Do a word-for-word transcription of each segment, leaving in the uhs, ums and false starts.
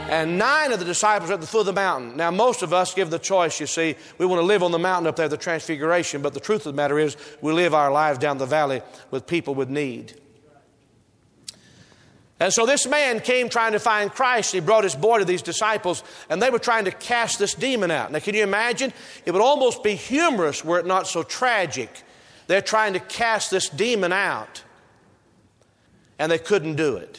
And nine of the disciples are at the foot of the mountain. Now, most of us give the choice, you see. We want to live on the mountain up there, the Transfiguration. But the truth of the matter is, we live our lives down the valley with people with need. And so this man came trying to find Christ. He brought his boy to these disciples, and they were trying to cast this demon out. Now, can you imagine? It would almost be humorous were it not so tragic. They're trying to cast this demon out, and they couldn't do it.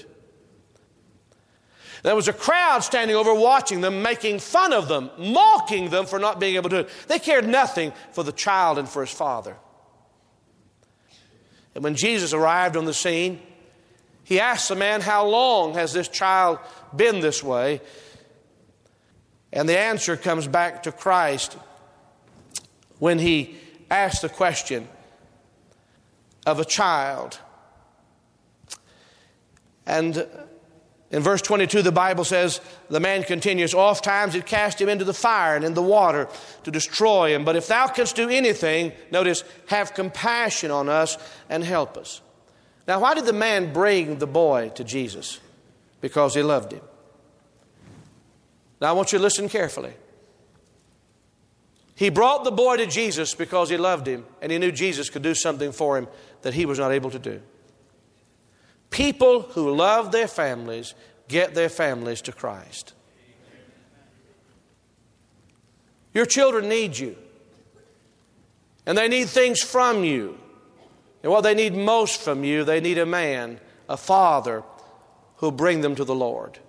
There was a crowd standing over watching them, making fun of them, mocking them for not being able to do it. They cared nothing for the child and for his father. And when Jesus arrived on the scene, he asked the man, how long has this child been this way? And the answer comes back to Christ when he asked the question of a child. And in verse twenty-two, the Bible says, the man continues, oft times it cast him into the fire and in the water to destroy him. But if thou canst do anything, notice, have compassion on us and help us. Now, why did the man bring the boy to Jesus? Because he loved him. Now, I want you to listen carefully. He brought the boy to Jesus because he loved him, and he knew Jesus could do something for him that he was not able to do. People who love their families get their families to Christ. Your children need you. And they need things from you. And what they need most from you, they need a man, a father, who'll bring them to the Lord.